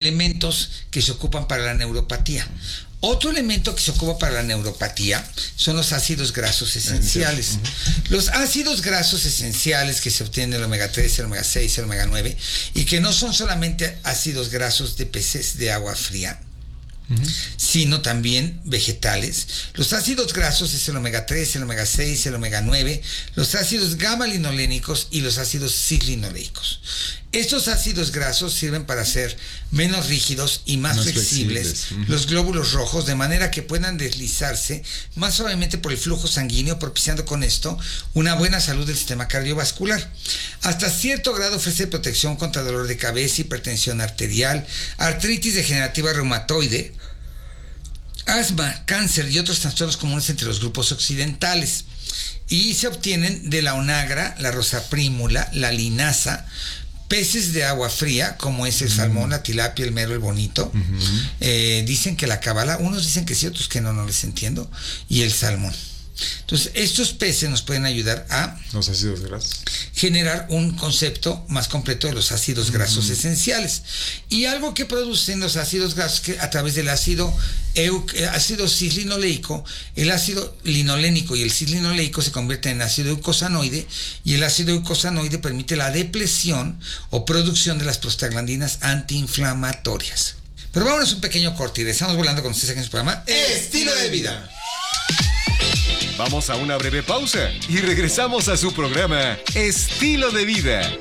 elementos que se ocupan para la neuropatía. Otro elemento que se ocupa para la neuropatía son los ácidos grasos esenciales. Los ácidos grasos esenciales que se obtienen del omega 3, el omega 6, el omega 9, y que no son solamente ácidos grasos de peces de agua fría, sino también vegetales. Los ácidos grasos es el omega 3, el omega 6, el omega 9, los ácidos gamma-linolénicos y los ácidos cis-linoleicos. Estos ácidos grasos sirven para hacer menos rígidos y más flexibles los glóbulos rojos, de manera que puedan deslizarse más suavemente por el flujo sanguíneo, propiciando con esto una buena salud del sistema cardiovascular. Hasta cierto grado ofrece protección contra dolor de cabeza, hipertensión arterial, artritis degenerativa reumatoide, asma, cáncer y otros trastornos comunes entre los grupos occidentales. Y se obtienen de la onagra, la rosaprímula, la linaza, peces de agua fría, como es el salmón, la tilapia, el mero, el bonito. Dicen que la cábala, unos dicen que sí, otros que no les entiendo, y el salmón. Entonces, estos peces nos pueden ayudar a los ácidos grasos, generar un concepto más completo de los ácidos grasos esenciales. Y algo que producen los ácidos grasos, que a través del ácido cis-linoleico, el ácido linolénico y el cis-linoleico se convierten en ácido eicosanoide, y el ácido eicosanoide permite la depresión o producción de las prostaglandinas antiinflamatorias. Pero vámonos un pequeño corte y regresamos volando con ustedes aquí en su programa Estilo de Vida. Vamos a una breve pausa y regresamos a su programa Estilo de Vida.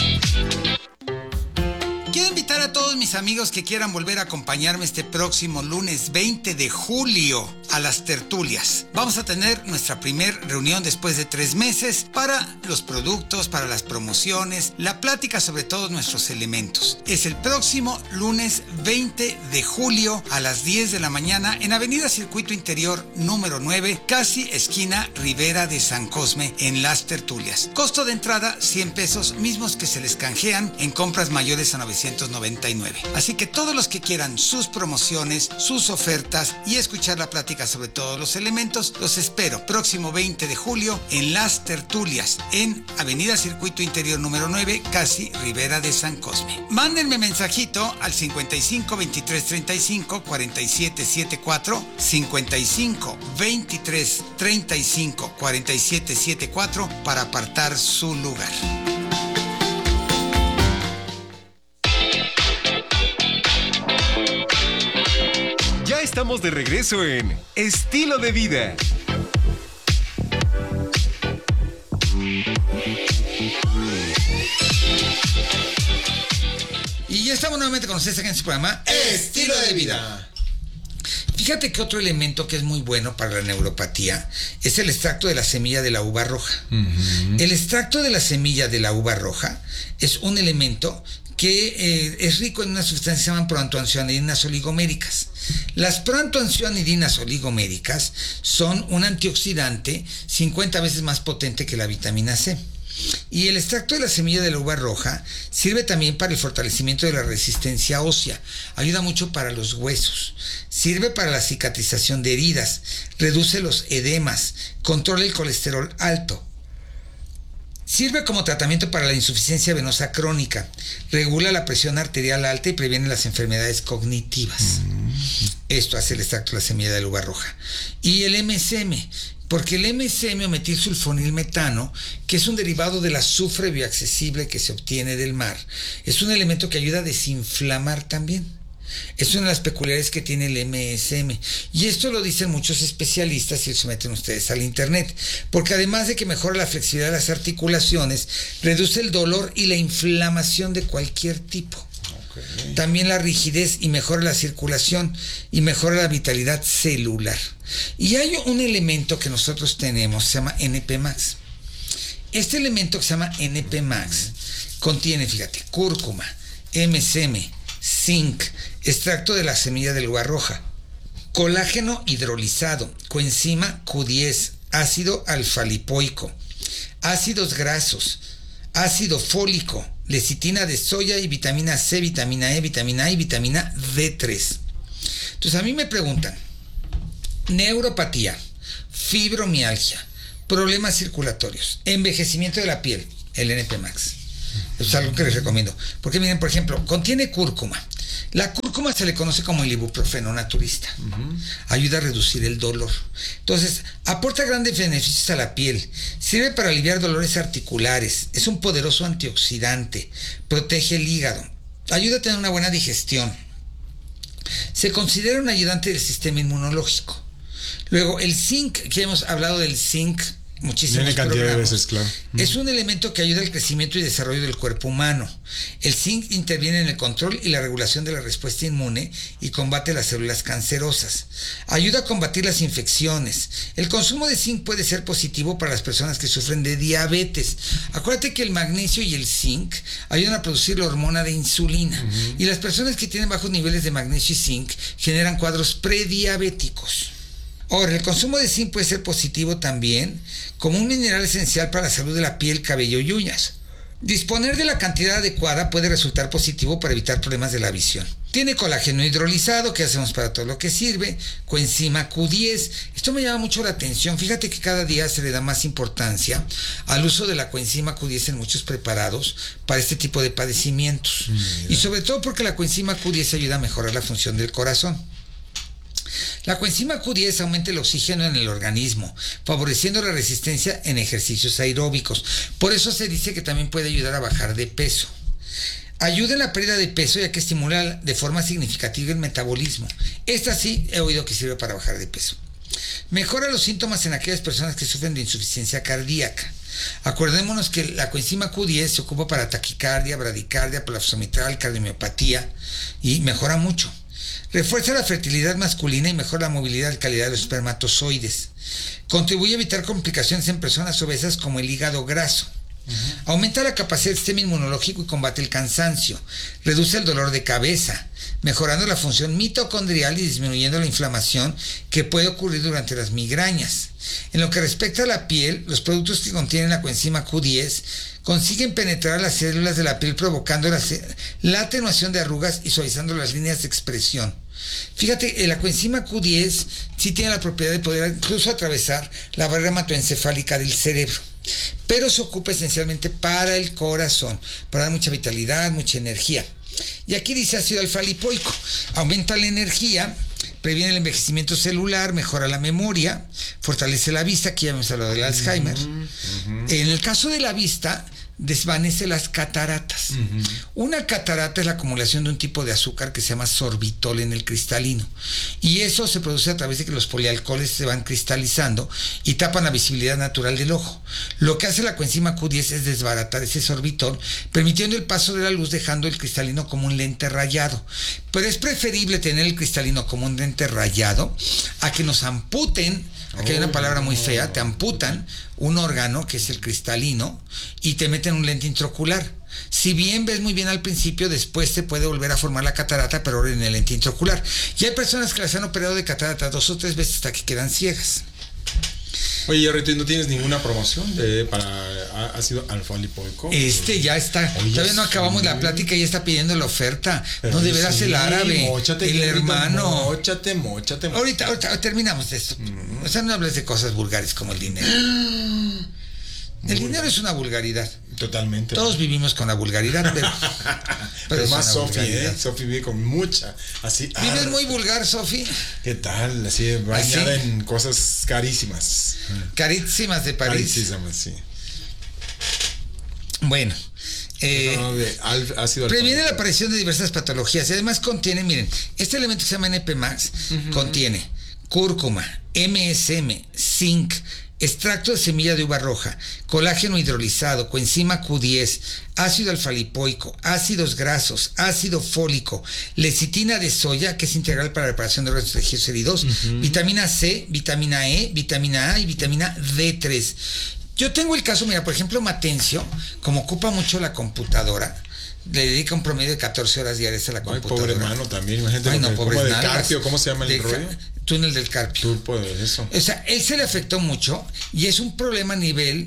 Quiero invitar a todos mis amigos que quieran volver a acompañarme este próximo lunes 20 de julio a las tertulias. Vamos a tener nuestra primer reunión después de 3 meses para los productos, para las promociones, la plática sobre todos nuestros elementos. Es el próximo lunes 20 de julio a las 10 de la mañana en Avenida Circuito Interior número 9, casi esquina Ribera de San Cosme, en las tertulias. Costo de entrada 100 pesos, mismos que se les canjean en compras mayores a 999. Así que todos los que quieran sus promociones, sus ofertas y escuchar la plática sobre todos los elementos, los espero próximo 20 de julio en las tertulias en Avenida Circuito Interior número 9, casi Ribera de San Cosme. Mándenme mensajito al 55 23 35 47 74, 55 23 35 47 74 para apartar su lugar. Estamos de regreso en Estilo de Vida. Y ya estamos nuevamente con ustedes aquí en su programa Estilo de Vida. Fíjate que otro elemento que es muy bueno para la neuropatía es el extracto de la semilla de la uva roja. El extracto de la semilla de la uva roja es un elemento que es rico en unas sustancias que se llaman proantocianidinas oligoméricas. Las proantocianidinas oligoméricas son un antioxidante 50 veces más potente que la vitamina C. Y el extracto de la semilla de la uva roja sirve también para el fortalecimiento de la resistencia ósea, ayuda mucho para los huesos, sirve para la cicatrización de heridas, reduce los edemas, controla el colesterol alto. Sirve como tratamiento para la insuficiencia venosa crónica, regula la presión arterial alta y previene las enfermedades cognitivas. Esto hace el extracto de la semilla de la uva roja. Y el MSM, porque el MSM o metilsulfonilmetano, que es un derivado del azufre bioaccesible que se obtiene del mar, es un elemento que ayuda a desinflamar también. Es una de las peculiaridades que tiene el MSM. Y esto lo dicen muchos especialistas y se meten ustedes al internet. Porque además de que mejora la flexibilidad de las articulaciones, reduce el dolor y la inflamación de cualquier tipo. Okay. También la rigidez y mejora la circulación y mejora la vitalidad celular. Y hay un elemento que nosotros tenemos, se llama NP Max. Este elemento que se llama NP Max contiene, fíjate, cúrcuma, MSM, zinc, extracto de la semilla de la uva roja, colágeno hidrolizado, coenzima Q10, ácido alfa-lipoico, ácidos grasos, ácido fólico, lecitina de soya y vitamina C, vitamina E, vitamina A y vitamina D3. Entonces a mí me preguntan, neuropatía, fibromialgia, problemas circulatorios, envejecimiento de la piel, el NP Max. Es algo que les recomiendo. Porque miren, por ejemplo, contiene cúrcuma. La cúrcuma cúrcuma se le conoce como el ibuprofeno naturista. Ayuda a reducir el dolor. Entonces, aporta grandes beneficios a la piel. Sirve para aliviar dolores articulares. Es un poderoso antioxidante. Protege el hígado. Ayuda a tener una buena digestión. Se considera un ayudante del sistema inmunológico. Luego, el zinc, que hemos hablado del zinc muchísimos cantidad de veces, claro. Es un elemento que ayuda al crecimiento y desarrollo del cuerpo humano. El zinc interviene en el control y la regulación de la respuesta inmune y combate las células cancerosas. Ayuda a combatir las infecciones. El consumo de zinc puede ser positivo para las personas que sufren de diabetes. Acuérdate que el magnesio y el zinc ayudan a producir la hormona de insulina. Y las personas que tienen bajos niveles de magnesio y zinc generan cuadros prediabéticos. Ahora, el consumo de zinc puede ser positivo también como un mineral esencial para la salud de la piel, cabello y uñas. Disponer de la cantidad adecuada puede resultar positivo para evitar problemas de la visión. Tiene colágeno hidrolizado, que hacemos para todo lo que sirve, coenzima Q10. Esto me llama mucho la atención. Fíjate que cada día se le da más importancia al uso de la coenzima Q10 en muchos preparados para este tipo de padecimientos. Y sobre todo porque la coenzima Q10 ayuda a mejorar la función del corazón. La coenzima Q10 aumenta el oxígeno en el organismo, favoreciendo la resistencia en ejercicios aeróbicos. Por eso se dice que también puede ayudar a bajar de peso. Ayuda en la pérdida de peso, ya que estimula de forma significativa el metabolismo. Esta sí he oído que sirve para bajar de peso. Mejora los síntomas en aquellas personas que sufren de insuficiencia cardíaca. Acordémonos que la coenzima Q10 se ocupa para taquicardia, bradicardia, prolapso mitral, cardiomiopatía y mejora mucho. Refuerza la fertilidad masculina y mejora la movilidad y calidad de los espermatozoides. Contribuye a evitar complicaciones en personas obesas como el hígado graso. Aumenta la capacidad del sistema inmunológico y combate el cansancio. Reduce el dolor de cabeza, mejorando la función mitocondrial y disminuyendo la inflamación que puede ocurrir durante las migrañas. En lo que respecta a la piel, los productos que contienen la coenzima Q10 consiguen penetrar las células de la piel provocando la atenuación de arrugas y suavizando las líneas de expresión. Fíjate, la coenzima Q10 sí tiene la propiedad de poder incluso atravesar la barrera hematoencefálica del cerebro, pero se ocupa esencialmente para el corazón, para dar mucha vitalidad, mucha energía. Y aquí dice ácido alfa-lipoico, aumenta la energía, previene el envejecimiento celular, mejora la memoria, fortalece la vista, aquí ya hemos hablado del Alzheimer. En el caso de la vista, desvanece las cataratas. Una catarata es la acumulación de un tipo de azúcar que se llama sorbitol en el cristalino. Y eso se produce a través de que los polialcoholes se van cristalizando y tapan la visibilidad natural del ojo. Lo que hace la coenzima Q10 es desbaratar ese sorbitol, permitiendo el paso de la luz, dejando el cristalino como un lente rayado. Pero es preferible tener el cristalino como un lente rayado a que nos amputen. Aquí hay una palabra muy fea, te amputan un órgano que es el cristalino y te meten un lente intraocular. Si bien ves muy bien al principio, después te puede volver a formar la catarata, pero ahora en el lente intraocular. Y hay personas que las han operado de catarata 2 o 3 veces hasta que quedan ciegas. Oye, ahorita no tienes ninguna promoción para ácido alfa-lipoico. Ya está. Oye, todavía no acabamos la plática y está pidiendo la oferta. Pero no, de veras el árabe, el hermano. Móchate. Ahorita terminamos esto. O sea, no hables de cosas vulgares como el dinero. El dinero es una vulgaridad. Totalmente. Todos vivimos con la vulgaridad, pero más Sofi, Sofi vive con mucha. Así. ¿Vives muy vulgar, Sofi? ¿Qué tal? Así bañada en cosas carísimas. Carísimas de París. Carísimas, sí. Bueno. Previene la aparición de diversas patologías y además contiene, miren, este elemento que se llama NP Max contiene cúrcuma, MSM, zinc, extracto de semilla de uva roja, colágeno hidrolizado, coenzima Q10, ácido alfa-lipoico, ácidos grasos, ácido fólico, lecitina de soya, que es integral para la reparación de órganos tejidos heridos, vitamina C, vitamina E, vitamina A y vitamina D3. Yo tengo el caso, mira, por ejemplo, Matencio, como ocupa mucho la computadora, le dedica un promedio de 14 horas diarias a la computadora. Ay, pobre hermano también, imagínate. Pobre de Carpio, ¿cómo se llama el rollo? Túnel del Carpio. Eso. O sea, él se le afectó mucho y es un problema a nivel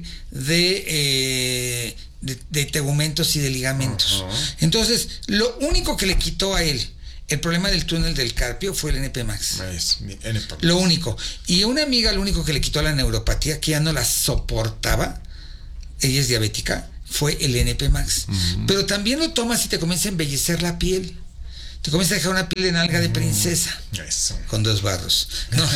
de tegumentos y de ligamentos. Entonces, lo único que le quitó a él el problema del túnel del Carpio fue el NP Max. Lo único. Y una amiga, lo único que le quitó a la neuropatía, que ya no la soportaba, ella es diabética, fue el NP Max. Pero también lo tomas y te comienza a embellecer la piel. te comienza a dejar una piel de nalga de princesa. Eso. Con 2 barros. No.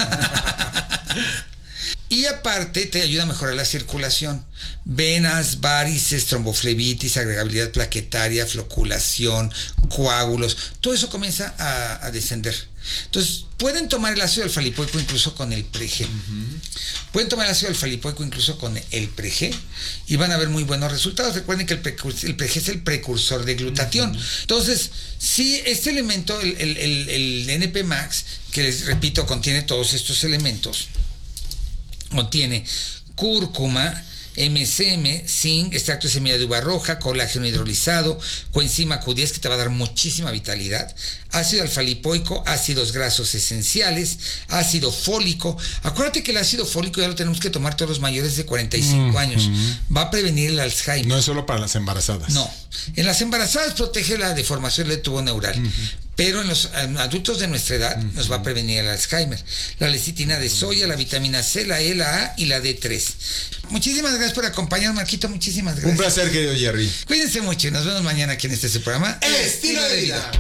Y aparte te ayuda a mejorar la circulación. Venas, varices, tromboflebitis, agregabilidad plaquetaria, floculación, coágulos, todo eso comienza a descender. Entonces, pueden tomar el ácido alfa-lipoico incluso con el pre-G. Pueden tomar el ácido alfa-lipoico incluso con el pre-G y van a ver muy buenos resultados. Recuerden que el pre-G es el precursor de glutatión. Entonces, si este elemento, el NP Max, que les repito, contiene todos estos elementos, contiene cúrcuma, MSM, zinc, extracto de semilla de uva roja, colágeno hidrolizado, coenzima Q10 que te va a dar muchísima vitalidad, ácido alfa-lipoico, ácidos grasos esenciales, ácido fólico. Acuérdate que el ácido fólico ya lo tenemos que tomar todos los mayores de 45 años. Va a prevenir el Alzheimer. No es solo para las embarazadas. No. En las embarazadas protege la deformación del tubo neural. Pero en los adultos de nuestra edad nos va a prevenir el Alzheimer. La lecitina de soya, la vitamina C, la E, la A y la D3. Muchísimas gracias por acompañarnos, Marquito. Muchísimas gracias. Un placer, querido Jerry. Cuídense mucho y nos vemos mañana aquí en este programa Estilo de Vida.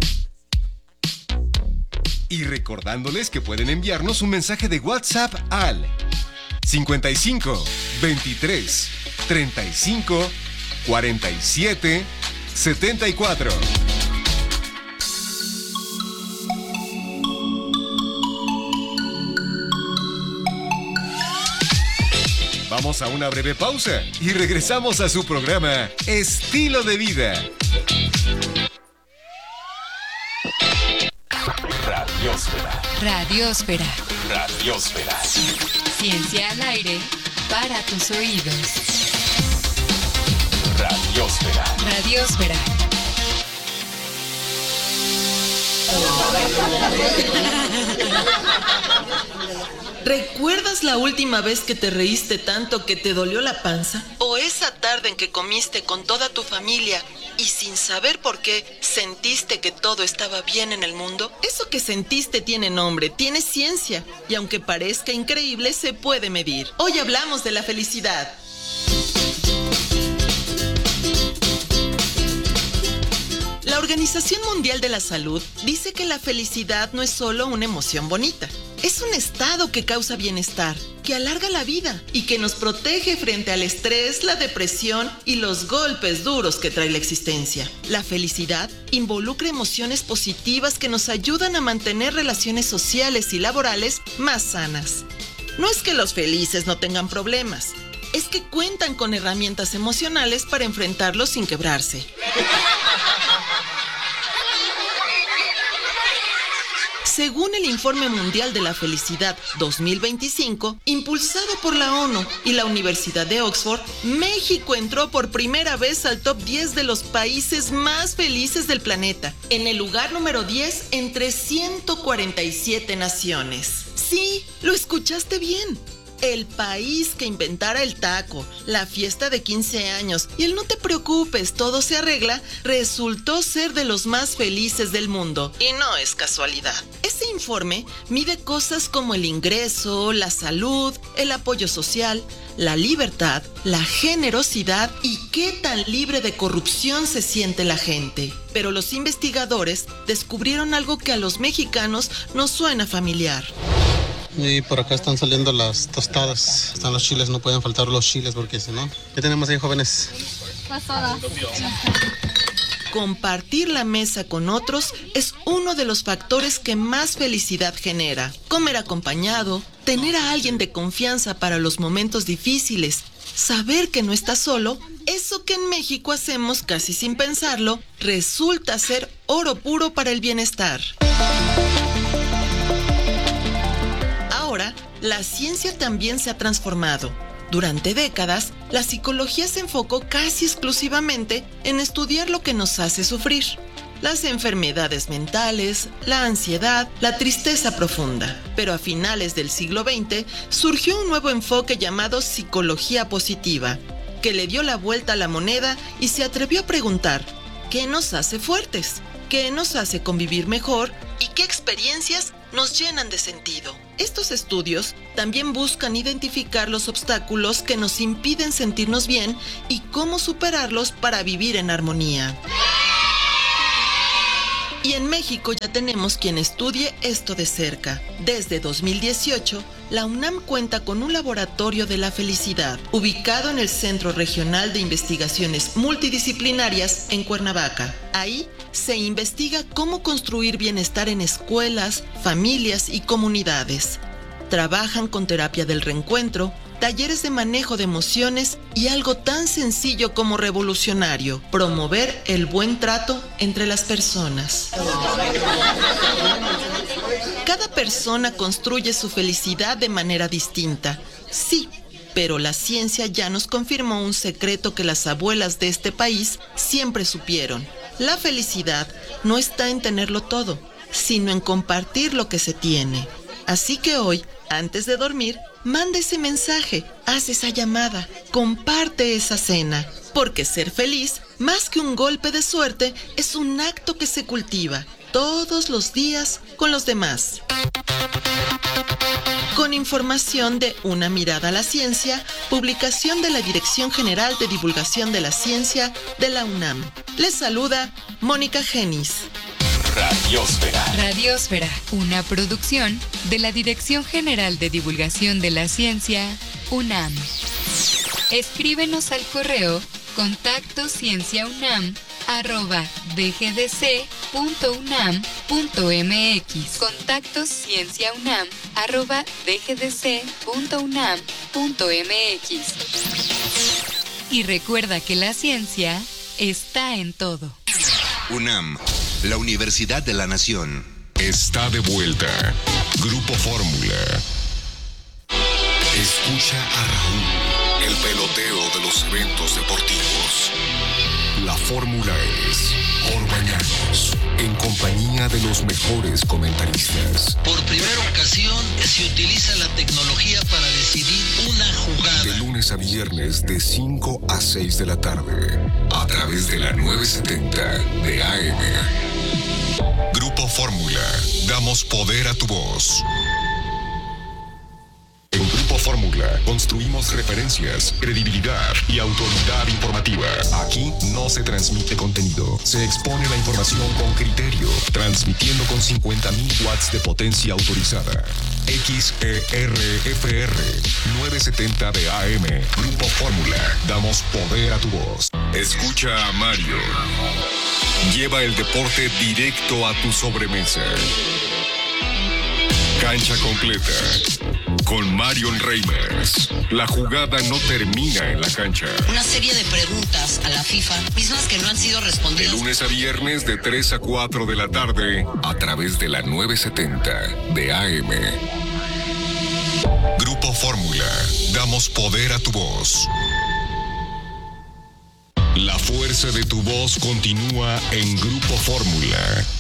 Y recordándoles que pueden enviarnos un mensaje de WhatsApp al 55 23 35 47 74. Vamos a una breve pausa y regresamos a su programa Estilo de Vida. Radiósfera. Radiósfera. Radiósfera. Ciencia al aire para tus oídos. Radiósfera. Radiósfera. ¿Recuerdas la última vez que te reíste tanto que te dolió la panza? ¿O esa tarde en que comiste con toda tu familia y sin saber por qué sentiste que todo estaba bien en el mundo? Eso que sentiste tiene nombre, tiene ciencia y aunque parezca increíble se puede medir. Hoy hablamos de la felicidad. La Organización Mundial de la Salud dice que la felicidad no es solo una emoción bonita. Es un estado que causa bienestar, que alarga la vida y que nos protege frente al estrés, la depresión y los golpes duros que trae la existencia. La felicidad involucra emociones positivas que nos ayudan a mantener relaciones sociales y laborales más sanas. No es que los felices no tengan problemas, es que cuentan con herramientas emocionales para enfrentarlos sin quebrarse. Según el Informe Mundial de la Felicidad 2025, impulsado por la ONU y la Universidad de Oxford, México entró por primera vez al top 10 de los países más felices del planeta, en el lugar número 10 entre 147 naciones. Sí, lo escuchaste bien. El país que inventara el taco, la fiesta de 15 años y el no te preocupes, todo se arregla, resultó ser de los más felices del mundo. Y no es casualidad. Ese informe mide cosas como el ingreso, la salud, el apoyo social, la libertad, la generosidad y qué tan libre de corrupción se siente la gente. Pero los investigadores descubrieron algo que a los mexicanos nos suena familiar. Y por acá están saliendo las tostadas. Están los chiles, no pueden faltar los chiles porque si no... ¿Qué tenemos ahí, jóvenes? Compartir la mesa con otros es uno de los factores que más felicidad genera. Comer acompañado, tener a alguien de confianza para los momentos difíciles, saber que no estás solo, eso que en México hacemos casi sin pensarlo, resulta ser oro puro para el bienestar. Ahora, la ciencia también se ha transformado. Durante décadas, la psicología se enfocó casi exclusivamente en estudiar lo que nos hace sufrir. Las enfermedades mentales, la ansiedad, la tristeza profunda. Pero a finales del siglo XX surgió un nuevo enfoque llamado psicología positiva, que le dio la vuelta a la moneda y se atrevió a preguntar: ¿qué nos hace fuertes? ¿Qué nos hace convivir mejor? ¿Y qué experiencias nos llenan de sentido? Estos estudios también buscan identificar los obstáculos que nos impiden sentirnos bien y cómo superarlos para vivir en armonía. Y en México ya tenemos quien estudie esto de cerca. Desde 2018, la UNAM cuenta con un laboratorio de la felicidad, ubicado en el Centro Regional de Investigaciones Multidisciplinarias en Cuernavaca. Ahí se investiga cómo construir bienestar en escuelas, familias y comunidades. Trabajan con terapia del reencuentro, talleres de manejo de emociones y algo tan sencillo como revolucionario, promover el buen trato entre las personas. Cada persona construye su felicidad de manera distinta, sí, pero la ciencia ya nos confirmó un secreto que las abuelas de este país siempre supieron. La felicidad no está en tenerlo todo, sino en compartir lo que se tiene. Así que hoy, antes de dormir, manda ese mensaje, haz esa llamada, comparte esa cena, porque ser feliz, más que un golpe de suerte, es un acto que se cultiva todos los días con los demás. Con información de Una Mirada a la Ciencia, publicación de la Dirección General de Divulgación de la Ciencia de la UNAM. Les saluda Mónica Genis. Radiósfera. Radiósfera, una producción de la Dirección General de Divulgación de la Ciencia, UNAM. Escríbenos al correo contactoscienciaunam@dgdc.unam.mx. contactoscienciaunam@dgdc.unam.mx. Y recuerda que la ciencia está en todo. UNAM, la Universidad de la Nación. Está de vuelta. Grupo Fórmula. Escucha a Raúl, el peloteo de los eventos deportivos. La fórmula es Orbañanos, en compañía de los mejores comentaristas. Por primera ocasión se utiliza la tecnología para decidir una jugada. De lunes a viernes de 5 a 6 de la tarde, a través de la 970 de AM. Grupo Fórmula, damos poder a tu voz. En Grupo Fórmula construimos referencias, credibilidad y autoridad informativa. Aquí no se transmite contenido, se expone la información con criterio, transmitiendo con 50,000 watts de potencia autorizada. XERFR 970 de AM. Grupo Fórmula, damos poder a tu voz. Escucha a Mario. Lleva el deporte directo a tu sobremesa. Cancha completa. Con Marion Reimers. La jugada no termina en la cancha. Una serie de preguntas a la FIFA, mismas que no han sido respondidas. De lunes a viernes de 3 a 4 de la tarde, a través de la 970 de AM. Grupo Fórmula. Damos poder a tu voz. La fuerza de tu voz continúa en Grupo Fórmula.